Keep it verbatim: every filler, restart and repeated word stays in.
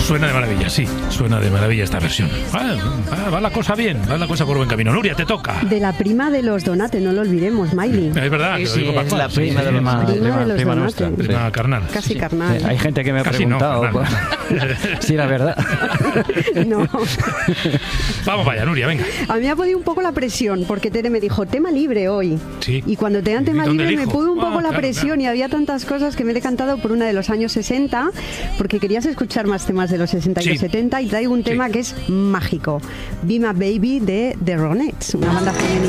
Suena de maravilla, sí, suena de maravilla esta versión. Ah, ah, va la cosa bien, va la cosa por buen camino. Nuria, te toca. De la prima de los Donate, no lo olvidemos, Miley. Es verdad, Sí, que lo sí, digo es Pascual. la prima Sí, de los sí, Donate. Prima de los prima Donate. nuestra. Prima Sí. carnal. Casi Sí. carnal. Hay gente que me ha Casi no, preguntado carnal. si era verdad. No. Vamos para allá, Nuria, venga. A mí me ha podido un poco la presión, porque Tere me dijo, tema libre hoy. Sí. Y cuando te dan ¿Y tema dónde libre me elijo? pudo un Ah, poco la claro, presión claro. y había tantas cosas que me he decantado por una de los años sesenta, porque querías escuchar más temas de los sesenta y Sí. los setenta, y traigo un tema Sí. que es mágico. Be My Baby de The Ronettes, una banda femenina.